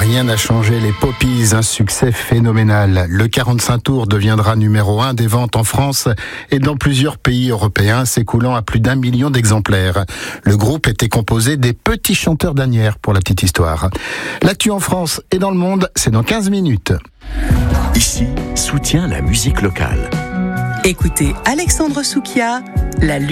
Rien n'a changé, les Poppies, un succès phénoménal. Le 45 tours deviendra numéro 1 des ventes en France et dans plusieurs pays européens, s'écoulant à plus d'1 million d'exemplaires. Le groupe était composé des Petits Chanteurs d'Asnières, pour la petite histoire. L'actu en France et dans le monde, c'est dans 15 minutes. Ici, soutient la musique locale. Écoutez Alexandre Soukia, la